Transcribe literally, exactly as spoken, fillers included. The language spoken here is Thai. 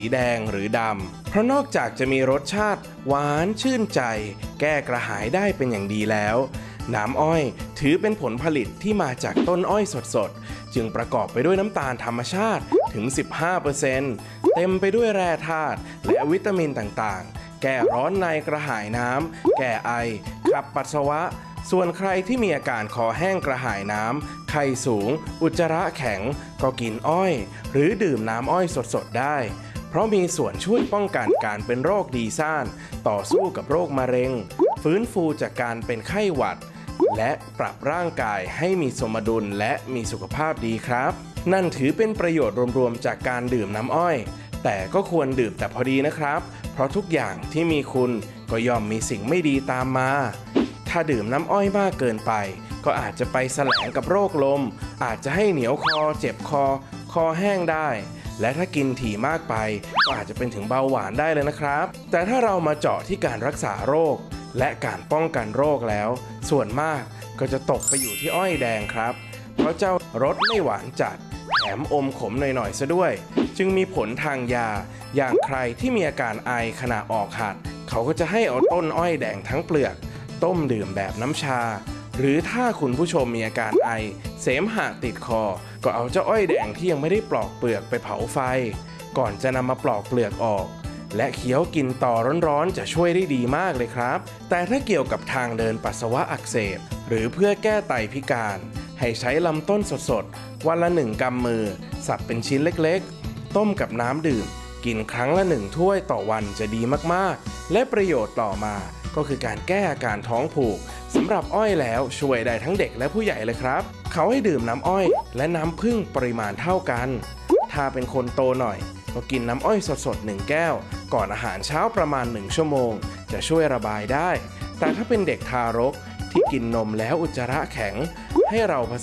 สีแดงหรือดำเพราะนอกจากจะมีรสชาติหวานชื่นใจ แก้กระหายได้เป็นอย่างดีแล้วน้ำอ้อยถือเป็นผลผลิตที่มาจากต้นอ้อยสดๆจึงประกอบไปด้วยน้ำตาลธรรมชาติถึง สิบห้าเปอร์เซ็นต์ เต็มไปด้วยแร่ธาตุและวิตามินต่างๆแก้ร้อนในกระหายน้ำแก้ไอขับปัสสาวะส่วนใครที่มีอาการคอแห้งกระหายน้ำไข้สูงอุจจาระแข็งก็กินอ้อยหรือดื่มน้ำอ้อยสดๆได้เพราะมีส่วนช่วยป้องกันการเป็นโรคดีซ่านต่อสู้กับโรคมะเร็งฟื้นฟูจากการเป็นไข้หวัดและปรับร่างกายให้มีสมดุลและมีสุขภาพดีครับนั่นถือเป็นประโยชน์รวมๆจากการดื่มน้ำอ้อยแต่ก็ควรดื่มแต่พอดีนะครับเพราะทุกอย่างที่มีคุณก็ย่อมมีสิ่งไม่ดีตามมาถ้าดื่มน้ำอ้อยมากเกินไปก็อาจจะไปแสลงกับโรคลมอาจจะให้เหนียวคอเจ็บคอคอแห้งได้และถ้ากินถี่มากไปก็อาจจะเป็นถึงเบาหวานได้เลยนะครับแต่ถ้าเรามาเจาะที่การรักษาโรคและการป้องกันโรคแล้วส่วนมากก็จะตกไปอยู่ที่อ้อยแดงครับเพราะเจ้ารสไม่หวานจัดแถมอมขมหน่อยๆซะด้วยจึงมีผลทางยาอย่างใครที่มีอาการไอขณะออกหัดเขาก็จะให้เอาต้นอ้อยแดงทั้งเปลือกต้มดื่มแบบน้ำชาหรือถ้าคุณผู้ชมมีอาการไอเสมหะติดคอก็เอาเจ้าอ้อยแดงที่ยังไม่ได้ปลอกเปลือกไปเผาไฟก่อนจะนำมาปลอกเปลือกออกและเคี้ยวกินต่อร้อนๆจะช่วยได้ดีมากเลยครับแต่ถ้าเกี่ยวกับทางเดินปัสสาวะอักเสบหรือเพื่อแก้ไตพิการให้ใช้ลำต้นสดๆวันละหนึ่งกำมือสับเป็นชิ้นเล็กๆต้มกับน้ำดื่มกินครั้งละหนึ่งถ้วยต่อวันจะดีมากๆและประโยชน์ต่อมาก็คือการแก้อาการท้องผูกสำหรับอ้อยแล้วช่วยได้ทั้งเด็กและผู้ใหญ่เลยครับเขาให้ดื่มน้ำอ้อยและน้ำผึ้งปริมาณเท่ากันถ้าเป็นคนโตหน่อยก็กินน้ำอ้อยสดๆหนึ่งแก้วก่อนอาหารเช้าประมาณหนึ่งชั่วโมงจะช่วยระบายได้แต่ถ้าเป็นเด็กทารกที่กินนมแล้วอุจจาระแข็งให้เราผ